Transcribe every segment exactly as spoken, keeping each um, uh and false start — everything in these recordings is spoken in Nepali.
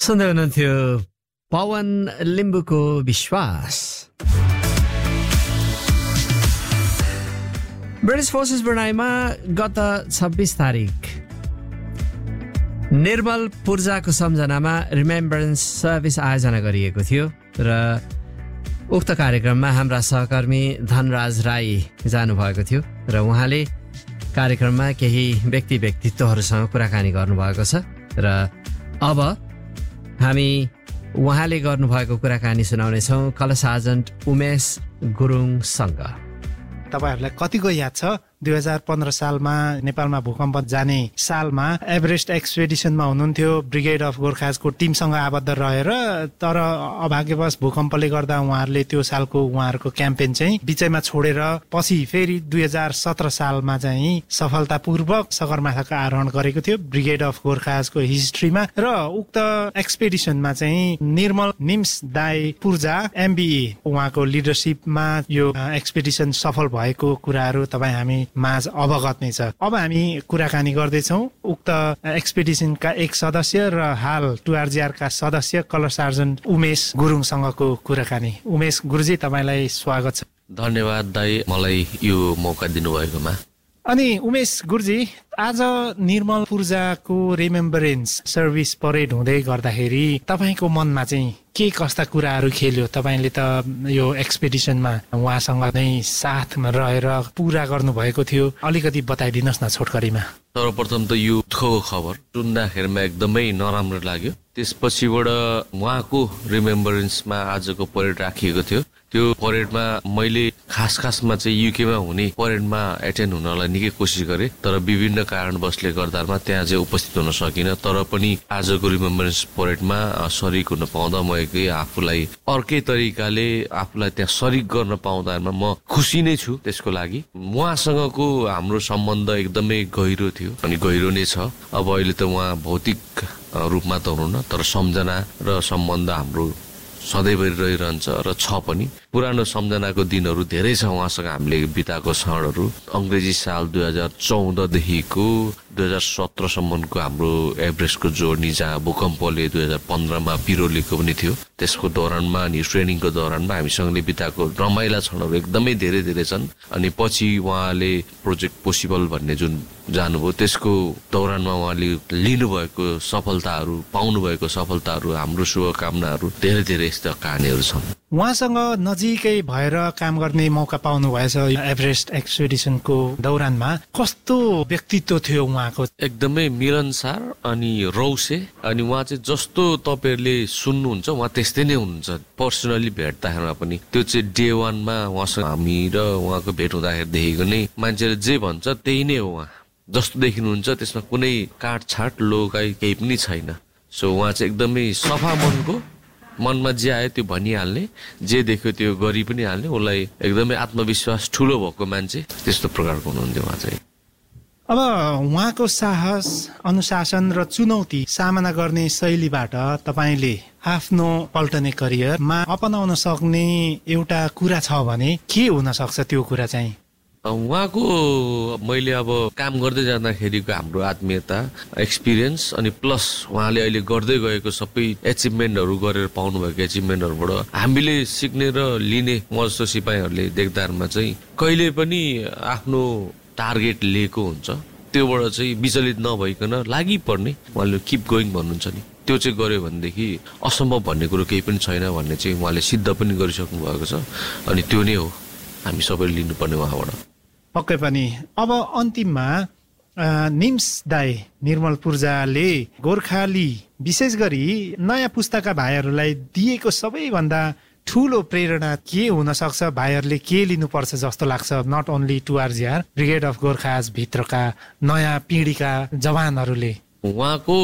सुन्दै हुनुहुन्थ्यो पवन लिम्बुको विश्वास। ब्रिटिस फोर्सेस ब्रुनाईमा गत छब्बिस तारिक निर्मल पूर्जाको सम्झनामा रिमेम्बरेन्स सर्भिस आयोजना गरिएको थियो र उक्त कार्यक्रममा हाम्रा सहकर्मी धनराज राई जानुभएको थियो र उहाँले कार्यक्रममा केही व्यक्ति व्यक्तित्वहरूसँग कुराकानी गर्नुभएको छ र अब हामी उहाँले गर्नुभएको कुराकानी सुनाउनेछौँ कल सार्जन्ट उमेश गुरुङसँग। तपाईहरुलाई कतिको याद छ दुई हजार पन्ध्र सालमा नेपालमा भूकम्प जाने सालमा एभरेस्ट एक्सपेडिसनमा हुनुहुन्थ्यो, ब्रिगेड अफ गोर्खाजको टिमसँग आबद्ध रहेर, तर अभाग्यवश भूकम्पले गर्दा उहाँहरूले त्यो सालको उहाँहरूको क्याम्पेन चाहिँ बिचैमा छोडेर पछि फेरि दुई हजार सत्र सालमा चाहिँ सफलतापूर्वक सगरमाथाको आरोहण गरेको थियो ब्रिगेड अफ गोर्खाजको हिस्ट्रीमा। र उक्त एक्सपेडिसनमा चाहिँ निर्मल निम्स दाई पूर्जा एमबिए उहाँको लिडरसिपमा यो एक्सपेडिसन सफल भएको कुराहरू तपाईँ हामी माझ अवगत नै छ। अब हामी कुराकानी गर्दैछौँ उक्त एक्सपेडिसनका एक सदस्य र हाल टुआरजिआर का सदस्य कलर सार्जन्ट उमेश गुरुङसँगको कुराकानी। उमेश गुरुजी तपाईलाई स्वागत छ। धन्यवाद दाई मलाई यो मौका दिनुभएकोमा। अनि उमेश गुरुजी आज निर्मल पूर्जाको रिमेम्बरेन्स सर्भिस परेड हुँदै गर्दाखेरि तपाईको मनमा चाहिँ के कस्ता कुराहरू खेल्यो? तपाईले त यो एक्सपेडिसनमा उहाँसँग नै साथमा रहेर पूरा गर्नुभएको थियो, अलिकति बताइदिनुहोस् न छोटकरीमा। सर्वप्रथम त यो दुःखको खबर सुन्दाखेरिमा एकदमै नराम्रो लाग्यो। त्यसपछिबाट उहाँको रिमेम्बरेन्समा आजको परेड राखिएको थियो। त्यो परेडमा मैले खास खासमा चाहिँ युकेमा हुने परेडमा एटेन्ड हुनलाई निकै कोसिस गरेँ, तर विभिन्न कारणवशले गर्दामा त्यहाँ चाहिँ उपस्थित हुन सकिनँ। तर पनि आजको रिमेम्बरेन्स परेडमा सरिक हुन पाउँदा म एकै आफूलाई अर्कै तरिकाले आफूलाई त्यहाँ सरिक गर्न पाउँदामा म खुसी नै छु। त्यसको लागि उहाँसँगको हाम्रो सम्बन्ध एकदमै गहिरो थियो अनि गहिरो नै छ। अब अहिले त उहाँ भौतिक रूपमा त हुनुहुन्न, तर सम्झना र सम्बन्ध हाम्रो सधैँभरि रहिरहन्छ र छ पनि। पुरानो सम्झनाको दिनहरू धेरै छ उहाँसँग हामीले बिताएको क्षणहरू। अङ्ग्रेजी साल दुई हजार चौधदेखिको दुई हजार सत्रसम्मको हाम्रो एभरेस्टको जोर्नी जहाँ भूकम्पले दुई हजार पन्ध्रमा पिरोलेको पनि थियो, त्यसको दौरानमा अनि ट्रेनिङको दौरानमा हामीसँगले बिताएको रमाइला क्षणहरू एकदमै धेरै धेरै छन्। अनि पछि उहाँले प्रोजेक्ट पोसिबल भन्ने जुन जानुभयो त्यसको दौरानमा उहाँले लिनुभएको सफलताहरू, पाउनुभएको सफलताहरू, हाम्रो शुभकामनाहरू धेरै धेरै यस्ता कहानीहरू छन्। उहाँसँग नजिकै भएर काम गर्ने मौका पाउनु भएछ एभरेस्ट एक्सपेडिसनको दौरानमा। कस्तो व्यक्तित्व थियो उहाँको? एकदमै मिलनसार अनि रौसे, अनि उहाँ चाहिँ जस्तो तपाईँहरूले सुन्नुहुन्छ उहाँ त्यस्तै नै हुनुहुन्छ। पर्सनली भेट्दाखेरिमा पनि त्यो चाहिँ डे वानमा उहाँसँग हामी र उहाँको भेट हुँदाखेरि देखेको नै मान्छेले जे भन्छ त्यही नै हो। उहाँ जस्तो देखिनुहुन्छ त्यसमा कुनै काटछाट लोकाई केही पनि छैन। सो उहाँ चाहिँ एकदमै सफा मनको, मनमा जे आयो त्यो भनिहाल्ने, जे देख्यो त्यो गरि पनि हाल्ने, उसलाई एकदमै आत्मविश्वास ठुलो भएको मान्छे, त्यस्तो प्रकारको हुनुहुन्थ्यो उहाँ चाहिँ। अब उहाँको साहस, अनुशासन र चुनौती सामना गर्ने शैलीबाट तपाईँले आफ्नो पल्टने करियरमा अपनाउन सक्ने एउटा कुरा छ भने के हुन सक्छ त्यो कुरा चाहिँ? उहाँको मैले अब काम गर्दै जाँदाखेरिको हाम्रो आत्मीयता, एक्सपिरियन्स अनि प्लस उहाँले अहिले गर्दै गएको सबै एचिभमेन्टहरू गरेर पाउनुभएको एचिभमेन्टहरूबाट हामीले सिक्ने र लिने म जस्तो सिपाहीहरूले देख्दारमा चाहिँ कहिले पनि आफ्नो टार्गेट लिएको हुन्छ, त्योबाट चाहिँ विचलित नभइकन लागि पर्ने, उहाँले किप गोइङ भन्नुहुन्छ नि, त्यो चाहिँ गर्यो भनेदेखि असम्भव भन्ने कुरो केही पनि छैन भन्ने चाहिँ उहाँले सिद्ध पनि गरिसक्नु भएको छ। अनि त्यो नै हो हामी सबैले लिनुपर्ने उहाँबाट। पक्कै पनि। अब अन्तिममा निम्स दाई निर्मल पूर्जाले गोर्खाली विशेष गरी नयाँ पुस्ताका भाइहरूलाई दिएको सबैभन्दा ठुलो प्रेरणा के हुन सक्छ? भाइहरूले के लिनुपर्छ जस्तो लाग्छ? Not only टुआरजिआर, brigade of Gorkhas भित्रका नयाँ पिँढीका जवानहरूले। उहाँको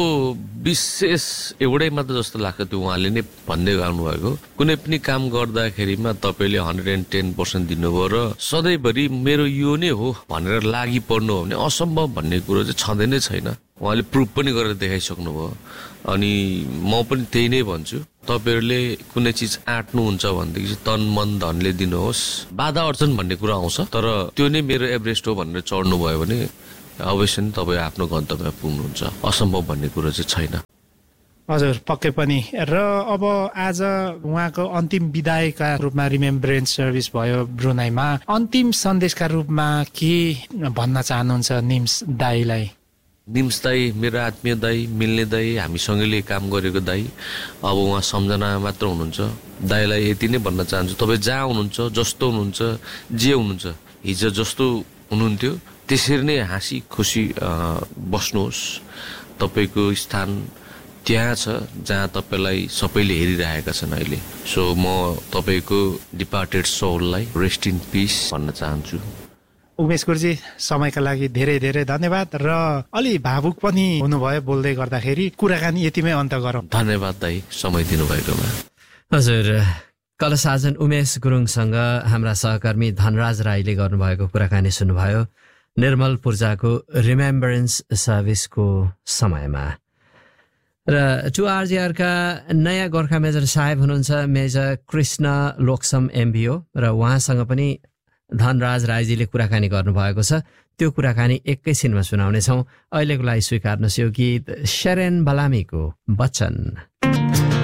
विशेष एउटै मात्र जस्तो लाग्छ, त्यो उहाँले नै भन्दै गर्नु भएको, कुनै पनि काम गर्दाखेरिमा तपाईँले हन्ड्रेड एन्ड टेन पर्सेन्ट दिनुभयो र सधैँभरि मेरो यो नै हो भनेर लागि पर्नु हो भने असम्भव भन्ने कुरो चाहिँ छँदै नै छैन। उहाँले प्रुफ पनि गरेर देखाइसक्नुभयो। अनि म पनि त्यही नै भन्छु, तपाईँहरूले कुनै चिज आँट्नुहुन्छ भनेदेखि तन मन धनले दिनुहोस्। बाधा अर्चन भन्ने कुरा आउँछ, तर त्यो नै मेरो एभरेस्ट हो भनेर चढ्नु भयो भने अवश्य नै तपाईँ आफ्नो गन्तव्यमा पुग्नुहुन्छ। असम्भव भन्ने कुरो चाहिँ छैन। हजुर पक्कै पनि। र अब आज उहाँको अन्तिम विदायका रूपमा रिमेम्ब्रेन्स सर्भिस भयो ब्रुनाईमा, अन्तिम सन्देशका रूपमा के भन्न चाहनुहुन्छ निम्स दाईलाई? निम्स दाई मेरो आत्मीय दाई, मिल्ने दाई, हामी सँगैले काम गरेको दाई। अब उहाँ सम्झना मात्र हुनुहुन्छ। दाईलाई यति नै भन्न चाहन्छु, तपाईँ जहाँ हुनुहुन्छ, जस्तो हुनुहुन्छ, जे हुनुहुन्छ, हिजो जस्तो हुनुहुन्थ्यो त्यसरी नै हाँसी खुसी बस्नुहोस्। तपाईँको स्थान त्यहाँ छ जहाँ तपाईँलाई सबैले हेरिरहेका छन् अहिले। सो म तपाईँको डिपार्टेड सोललाई रेस्ट इन पिस भन्न चाहन्छु। उमेश गुरुजी समयका लागि धेरै धेरै धन्यवाद र अलि भावुक पनि हुनुभयो बोल्दै गर्दाखेरि। कुराकानी यतिमै अन्त गरौँ। धन्यवाद दाई समय दिनुभएकोमा। हजुर, कलशाजन उमेश गुरुङसँग हाम्रा सहकर्मी धनराज राईले गर्नुभएको कुराकानी सुन्नुभयो निर्मल पूर्जाको रिमेम्बरेन्स सर्भिसको समयमा। र टु आरजिआरका नयाँ गोर्खा मेजर साहेब हुनुहुन्छ मेजर कृष्ण लोकसम एमबिओ, र उहाँसँग पनि धनराज राईजीले कुराकानी गर्नुभएको छ। त्यो कुराकानी एकैछिनमा सुनाउनेछौँ। अहिलेको लागि स्वीकार्नुहोस् यो गीत शेरेन बलामीको वचन।